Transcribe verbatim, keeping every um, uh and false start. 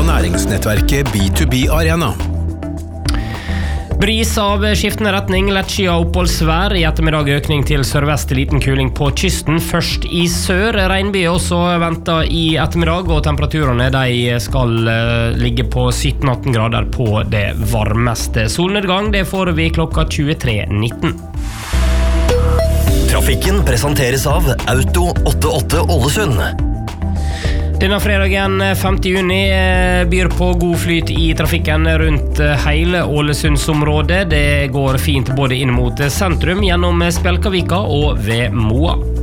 næringsnettverket B to B Arena. Bris av skiftende retning, lettskyet oppholdsvær. I ettermiddag økning til sørvest, liten kuling på kysten. Først i sør. Regnby også ventet i ettermiddag, og temperaturene de skal ligge på sytten atten grader på det varmeste. Solnedgang det får vi klokka tjuetre nitten. Trafikken presenteres av Auto åttiåtte Ålesund. Denne fredagen femte juni byr på god flyt i trafikken rundt hele Ålesundsområdet. Det går fint både inn mot sentrum, gjennom Spjelkavika og ved Moa.